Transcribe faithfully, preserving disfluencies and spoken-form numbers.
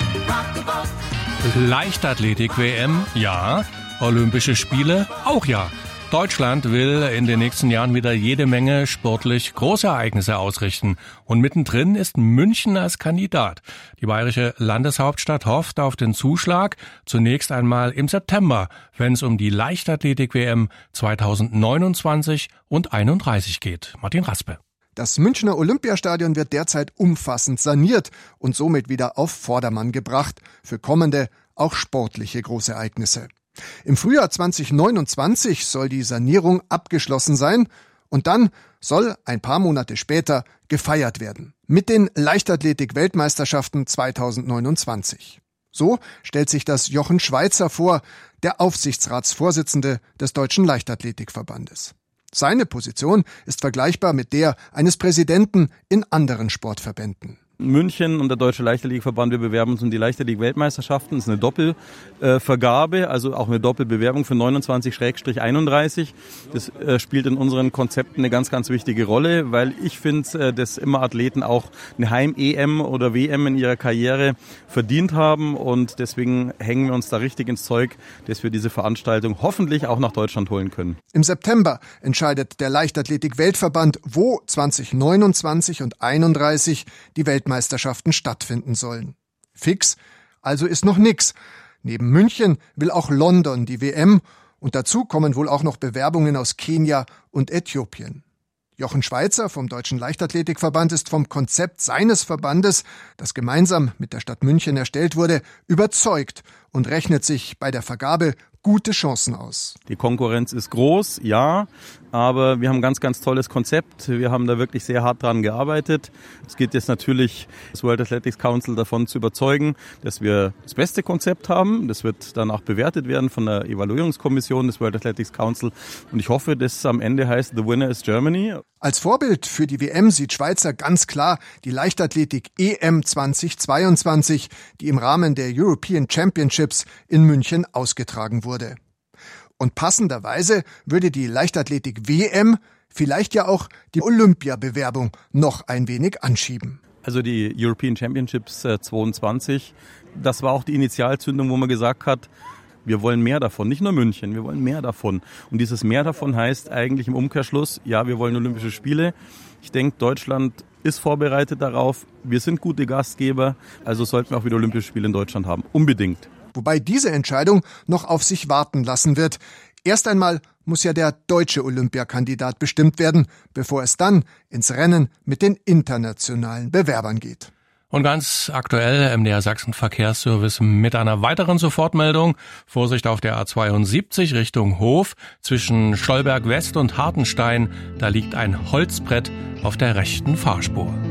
Leichtathletik-W M, ja. Olympische Spiele, auch ja. Deutschland will in den nächsten Jahren wieder jede Menge sportlich Großereignisse ausrichten. Und mittendrin ist München als Kandidat. Die bayerische Landeshauptstadt hofft auf den Zuschlag, zunächst einmal im September, wenn es um die Leichtathletik-W M zweitausendneunundzwanzig und einunddreißig geht. Martin Raspe. Das Münchner Olympiastadion wird derzeit umfassend saniert und somit wieder auf Vordermann gebracht für kommende, auch sportliche Großereignisse. Im Frühjahr zweitausendneunundzwanzig soll die Sanierung abgeschlossen sein und dann soll ein paar Monate später gefeiert werden. Mit den Leichtathletik-Weltmeisterschaften zweitausendneunundzwanzig. So stellt sich das Jochen Schweizer vor, der Aufsichtsratsvorsitzende des Deutschen Leichtathletikverbandes. Seine Position ist vergleichbar mit der eines Präsidenten in anderen Sportverbänden. München und der Deutsche Leichtathletikverband, wir bewerben uns um die Leichtathletik-Weltmeisterschaften. Das ist eine Doppelvergabe, also auch eine Doppelbewerbung für neunundzwanzig einunddreißig. Das spielt in unseren Konzepten eine ganz, ganz wichtige Rolle, weil ich finde, dass immer Athleten auch eine Heim-E M oder W M in ihrer Karriere verdient haben und deswegen hängen wir uns da richtig ins Zeug, dass wir diese Veranstaltung hoffentlich auch nach Deutschland holen können. Im September entscheidet der Leichtathletik-Weltverband, wo zweitausendneunundzwanzig und einunddreißig die Weltmeisterschaften Meisterschaften stattfinden sollen. Fix also ist noch nix. Neben München will auch London die W M und dazu kommen wohl auch noch Bewerbungen aus Kenia und Äthiopien. Jochen Schweizer vom Deutschen Leichtathletikverband ist vom Konzept seines Verbandes, das gemeinsam mit der Stadt München erstellt wurde, überzeugt und rechnet sich bei der Vergabe gute Chancen aus. Die Konkurrenz ist groß, ja, aber wir haben ein ganz, ganz tolles Konzept. Wir haben da wirklich sehr hart dran gearbeitet. Es geht jetzt natürlich, das World Athletics Council davon zu überzeugen, dass wir das beste Konzept haben. Das wird dann auch bewertet werden von der Evaluierungskommission des World Athletics Council. Und ich hoffe, dass es am Ende heißt, the winner is Germany. Als Vorbild für die W M sieht Schweizer ganz klar die Leichtathletik-E M zweitausendzweiundzwanzig, die im Rahmen der European Championships in München ausgetragen wurde. Und passenderweise würde die Leichtathletik-W M vielleicht ja auch die Olympiabewerbung noch ein wenig anschieben. Also die European Championships zweiundzwanzig, das war auch die Initialzündung, wo man gesagt hat, wir wollen mehr davon, nicht nur München, wir wollen mehr davon. Und dieses mehr davon heißt eigentlich im Umkehrschluss, ja, wir wollen Olympische Spiele. Ich denke, Deutschland ist vorbereitet darauf, wir sind gute Gastgeber, also sollten wir auch wieder Olympische Spiele in Deutschland haben, unbedingt. Wobei diese Entscheidung noch auf sich warten lassen wird. Erst einmal muss ja der deutsche Olympiakandidat bestimmt werden, bevor es dann ins Rennen mit den internationalen Bewerbern geht. Und ganz aktuell M D R Sachsen Verkehrsservice mit einer weiteren Sofortmeldung. Vorsicht auf der A zweiundsiebzig Richtung Hof. Zwischen Stolberg West und Hartenstein, da liegt ein Holzbrett auf der rechten Fahrspur.